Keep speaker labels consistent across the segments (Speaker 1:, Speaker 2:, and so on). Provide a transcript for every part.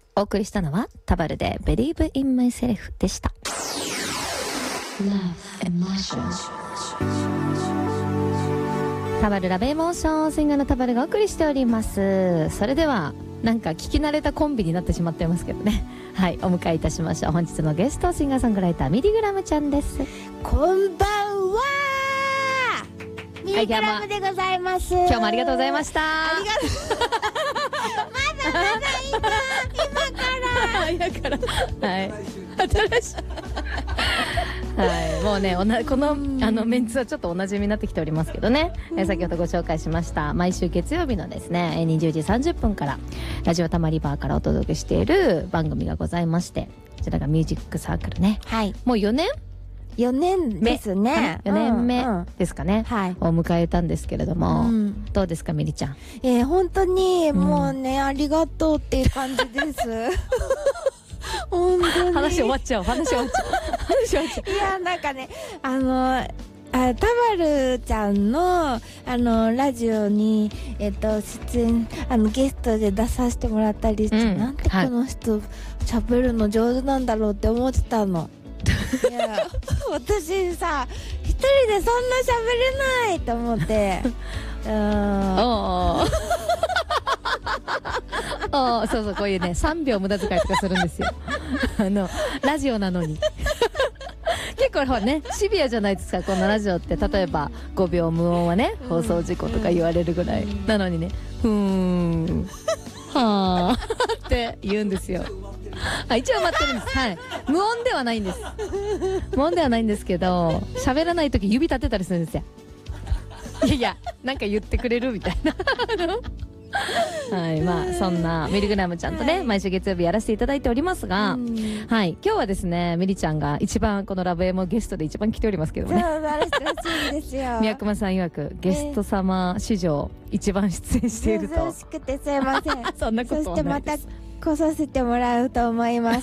Speaker 1: お送りしたのはタバルで Believe in Myself でした。タバルラブエモーション、シンガーのタバルがお送りしております。それではなんか聞き慣れたコンビになってしまっていますけどね。はい、お迎えいたしましょう。本日のゲスト、シンガーソングライターミリグラムちゃんです。
Speaker 2: こんばんは、ミリグラムでございます。
Speaker 1: 今日もありがとうございました。
Speaker 2: ありがとうまだ今から
Speaker 1: はい、新しいはい、もうねこのメンツはちょっとおなじみになってきておりますけどね、先ほどご紹介しました毎週月曜日のですね20時30分からラジオたまりバーからお届けしている番組がございまして、こちらがミュージックサークルね、
Speaker 2: はい、
Speaker 1: もう4年
Speaker 2: ですね。
Speaker 1: 4年目ですかね、
Speaker 2: はい、
Speaker 1: を迎えたんですけれども、どうですかミリちゃん。
Speaker 2: 本当にもうね、ありがとうっていう感じです本当に
Speaker 1: 話終わっちゃうい
Speaker 2: や、なんかね、タバルちゃんのラジオに出演ゲストで出させてもらったりして、なんてこの人喋るの上手なんだろうって思ってたの。いや、私さ一人でそんな喋れないと思って
Speaker 1: そうそう、こういうね3秒無駄遣いとかするんですよラジオなのに結構ほらねシビアじゃないですか、このラジオって。例えば5秒無音はね放送事故とか言われるぐらいなのにね、はあって言うんですよ。一応待ってるんです。はい、無音ではないんです。無音ではないんですけど、喋らないとき指立てたりするんですよ。いやなんか言ってくれるみたいなはい、まあそんなミリグラムちゃんとね、はい、毎週月曜日やらせていただいておりますが、はい、今日はですねミリちゃんが一番このラブエモゲストで一番来ておりますけどね。
Speaker 2: そうらしいんですよ。
Speaker 1: 宮熊さん曰くゲスト様史上一番出演していると。
Speaker 2: 珍しくてすいません
Speaker 1: そんなことはないです。
Speaker 2: そしてまた来させてもらうと思います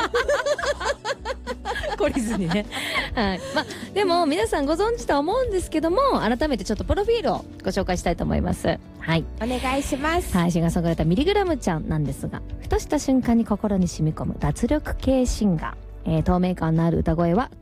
Speaker 1: 懲りずにね、はい、まあでも皆さんご存知とは思うんですけども、改めてちょっとプロフィールをご紹介したいと思います。はい、
Speaker 2: お願いします。
Speaker 1: はい、シンガーソングライターミリグラムちゃんなんですが、ふとした瞬間に心に染み込む脱力系シンガー、透明感のある歌声は